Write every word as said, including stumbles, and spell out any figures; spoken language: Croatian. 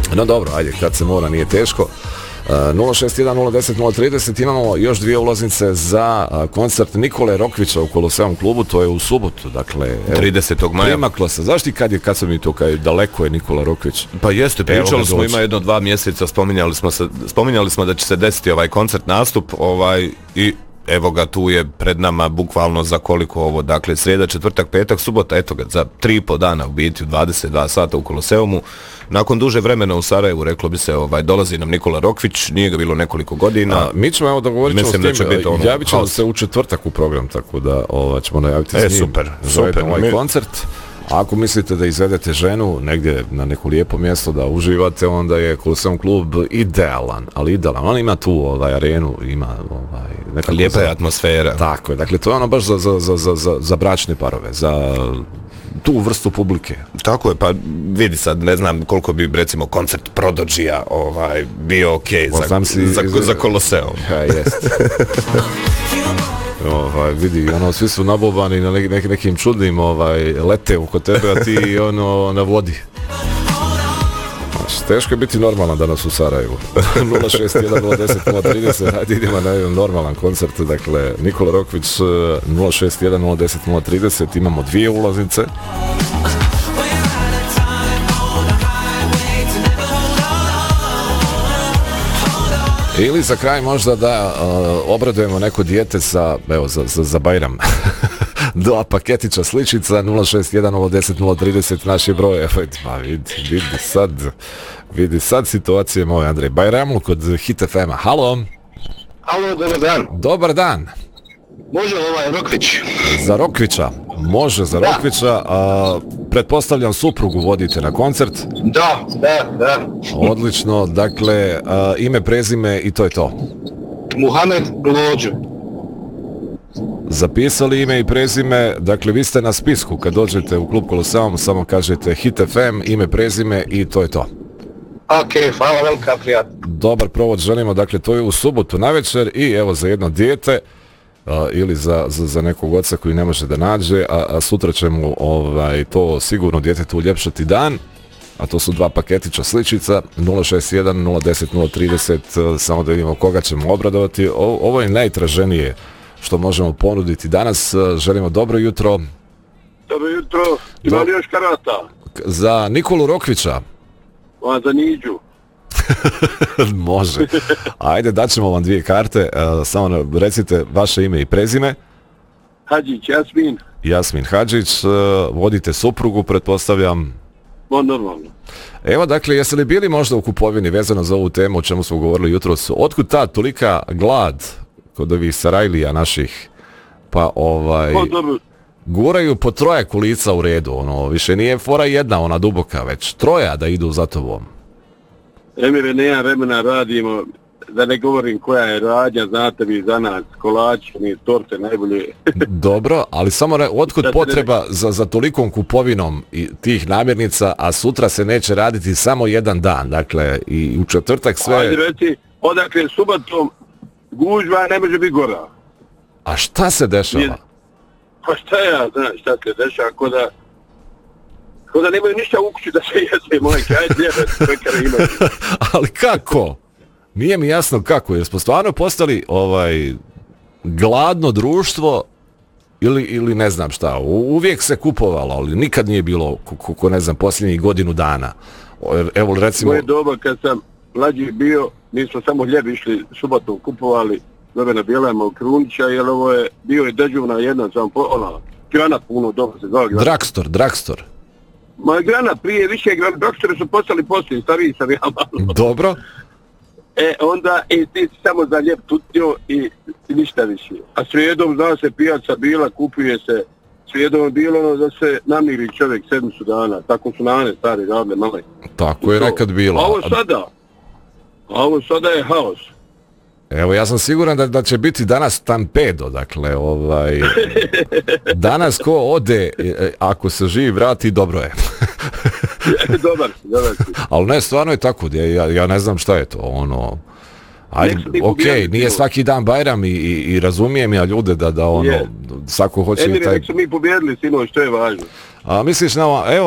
No dobro, ajde, kad se mora nije teško. nula šest jedan nula deset nula trideset imamo još dvije ulaznice za koncert Nikole Rokvića u Koloseum klubu, to je u subotu, dakle tridesetog maja. Primaklo se. Zašto i kad je, kad sam mi to, kad daleko je Nikola Rokvić? Pa jeste, pričali smo, ima jedno dva mjeseca, spominjali smo, se, spominjali smo da će se desiti ovaj koncert nastup, ovaj, i evo ga, tu je pred nama bukvalno za koliko ovo, dakle srijeda, četvrtak, petak, subota, eto ga, za tri i po dana u biti, u dvadeset dva sata u Koloseumu. Nakon duže vremena u Sarajevu, reklo bi se, ovaj, dolazi nam Nikola Rokvić, nije ga bilo nekoliko godina. A, mi ćemo evo dogovorit ćemo s tim, ono, javit ćemo se u četvrtak u program, tako da ovaj, ćemo najaviti e, s njim. Super, super. Ovaj mi... koncert. A ako mislite da izvedete ženu negdje na neko lijepo mjesto da uživate, onda je Koloseum klub idealan, ali idealan. On ima tu ovaj, arenu, ima ovaj, neka lijepa je atmosfera. Tako je, dakle to je ono baš za, za, za, za, za bračne parove, za tu vrstu publike. Tako je, pa vidi sad, ne znam koliko bi recimo koncert Prodigyja ovaj, bio okej okay za, si, za, za Koloseum. Ja, jest. Ovaj, vidi, ono, svi su nabobani na ne, ne, nekim čudnim ovaj, lete oko tebe, a ti ono na vodi. Znači, teško je biti normalan danas u Sarajevu. nula šest jedan nula deset nula trideset, hajde idemo na jedan normalan koncert, dakle, Nikola Rokvić nula šest jedan nula deset nula trideset, imamo dvije ulaznice. Ili za kraj možda da uh, obradujemo neko dijete sa, evo, za, za, za Bajram. Dva paketića sličica, nula šest jedan nula deset nula trideset, naš je broj. Pa vidi, vidi sad, vidi sad situacije moje, Andrej. Bajramlu kod Hit F M-a. Halo? Halo, dobar dan. Dobar dan. Može ovaj Rokvić? Za Rokvića? Može za da. Rokvića. A, pretpostavljam suprugu vodite na koncert? Da, da, da. Odlično, dakle, a, ime, prezime i to je to. Muhamed Glođo. Zapisali ime i prezime, dakle vi ste na spisku kad dođete u klub Koloseum, samo kažete Hit F M, ime, prezime i to je to. Ok, hvala, velika prijatno. Dobar provod želimo, dakle to je u subotu navečer i evo za jedno dijete a, ili za, za, za nekog oca koji ne može da nađe, a, a sutra će mu ovaj, to sigurno djetetu uljepšati dan, a to su dva paketića sličica, nula šest jedan nula deset nula trideset, samo da vidimo koga ćemo obradovati. O, ovo je najtraženije što možemo ponuditi danas. Želimo dobro jutro. Dobro jutro. Ima li još karata? Za Nikolu Rokvića. A za Niđu. Može. Ajde, daćemo vam dvije karte. Samo recite vaše ime i prezime. Hadžić, Jasmin. Jasmin Hadžić. Vodite suprugu, pretpostavljam. No, normalno. Evo, dakle, jeste li bili možda u kupovini vezano za ovu temu o čemu smo govorili jutros? Otkud ta tolika glad kod ovih Sarajlija naših, pa ovaj, guraju po troje kulica u redu, ono, više nije fora jedna, ona duboka, već troja da idu za tobom. Emire, nema vremena radimo, da ne govorim koja je radnja, znate mi za nas, kolači, ni torte, najbolje. Dobro, ali samo re, otkud potreba za, za tolikom kupovinom i tih namirnica, a sutra se neće raditi samo jedan dan, dakle, i u četvrtak sve... Ajde, reci, odakle subotom gužva ne može biti gora. A šta se dešava? Nije, pa šta ja znam šta se dešava, ko da... Ko da nemaju ništa u kući da se jeze, mojke, ajde ljebe, pekare imaju. Ali kako? Nije mi jasno kako, jer smo stvarno postali ovaj, gladno društvo ili, ili ne znam šta. U, uvijek se kupovalo, ali nikad nije bilo, ko, ko ne znam, posljednjih godinu dana. Evo, recimo... Moje doba kad sam mlađi bio, mi smo samo hljeb išli subotom kupovali dobe na Bijelama u Krunića, jer ovo je bio je dežurna jedna, sam po, ona, granat puno dobro se zove. Dragstor, Dragstor. Moje granat prije više granat, Dragstore su postali poslije, stariji sam ja malo. Dobro. E, onda, e, ti si samo za ljep tutnjo i, i ništa više. A svijedom, zna se, pijaca bila, kupuje se, svijedom je bilo ono da se namiri čovjek sedmicu dana, tako su nane stari radne male. Tako je nekad bilo. A ovo sada, a ovo sada je haos. Evo, ja sam siguran da, da će biti danas stampedo, dakle, ovaj, danas ko ode, ako se živi vrati, dobro je. Dobar si, dobar si. Ali ne, stvarno je tako, ja, ja ne znam šta je to, ono, ajde, okej, okay, nije svaki dan Bajram i, i, i razumijem ja ljude da, da ono, yeah. svako hoće... Emire, taj... nek su mi pobjedili, sinoć, što je važno. A misliš na, evo,